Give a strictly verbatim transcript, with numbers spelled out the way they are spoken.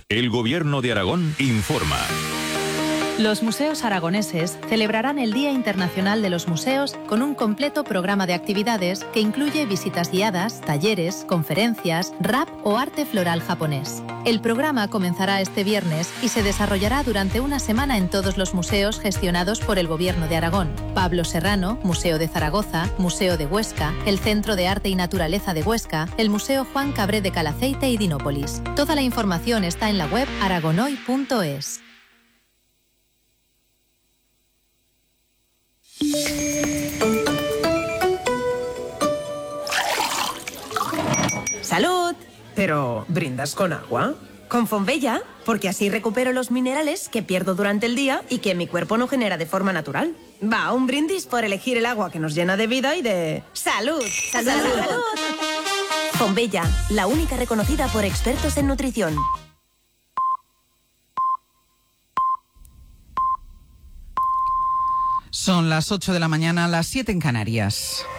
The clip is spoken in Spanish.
El Gobierno de Aragón informa. Los museos aragoneses celebrarán el Día Internacional de los Museos con un completo programa de actividades que incluye visitas guiadas, talleres, conferencias, rap o arte floral japonés. El programa comenzará este viernes y se desarrollará durante una semana en todos los museos gestionados por el Gobierno de Aragón: Pablo Serrano, Museo de Zaragoza, Museo de Huesca, el Centro de Arte y Naturaleza de Huesca, el Museo Juan Cabré de Calaceite y Dinópolis. Toda la información está en la web aragonoy punto es. ¡Salud! Pero, ¿brindas con agua? Con Fonbella, porque así recupero los minerales que pierdo durante el día y que mi cuerpo no genera de forma natural. Va, un brindis por elegir el agua que nos llena de vida y de... ¡Salud! ¡Salud! ¡Salud! ¡Salud! Fonbella, la única reconocida por expertos en nutrición. Son las ocho de la mañana, las siete en Canarias.